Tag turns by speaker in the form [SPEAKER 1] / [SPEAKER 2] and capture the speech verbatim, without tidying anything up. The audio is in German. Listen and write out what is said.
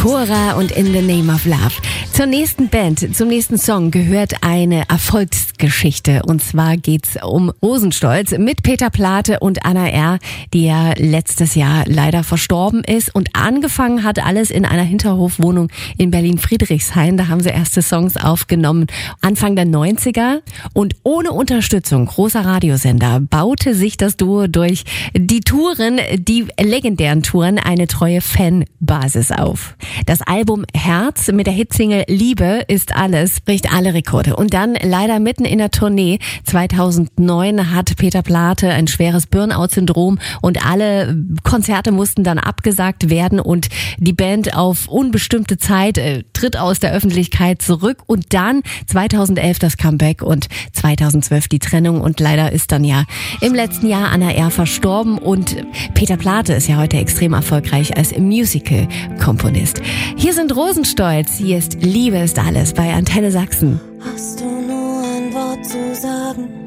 [SPEAKER 1] Cora und In the Name of Love. Zur nächsten Band, zum nächsten Song gehört eine Erfolgsgeschichte. Und zwar geht's um Rosenstolz mit Peter Plate und Anna R., die ja letztes Jahr leider verstorben ist. Und angefangen hat alles in einer Hinterhofwohnung in Berlin-Friedrichshain. Da haben sie erste Songs aufgenommen, Anfang der neunziger. Und ohne Unterstützung großer Radiosender baute sich das Duo durch die Touren, die legendären Touren, eine treue Fanbasis auf. Das Album Herz mit der Hitsingle Liebe ist alles bricht alle Rekorde. Und dann leider mitten in der Tournee zweitausendneun hat Peter Plate ein schweres Burnout-Syndrom und alle Konzerte mussten dann abgesagt werden und die Band auf unbestimmte Zeit äh, tritt aus der Öffentlichkeit zurück und dann zweitausendelf das Comeback und zweitausendzwölf die Trennung und leider ist dann ja im letzten Jahr Anna R. verstorben und Peter Plate ist ja heute extrem erfolgreich als Musical-Komponist. Hier sind Rosenstolz, hier ist Liebe ist alles bei Antenne Sachsen.
[SPEAKER 2] Hast du nur ein Wort zu sagen?